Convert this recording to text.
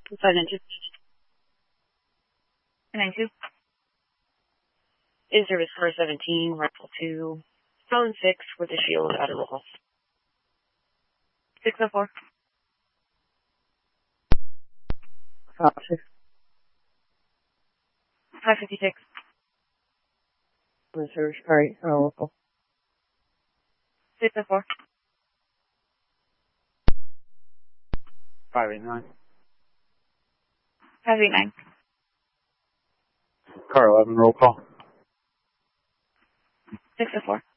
592. 92. In service car 17, rifle 2, Stone 6 with a shield out of roll call. 604. 556. In service car 8, roll call. 604. 589. 589. Car 11, roll call. 604.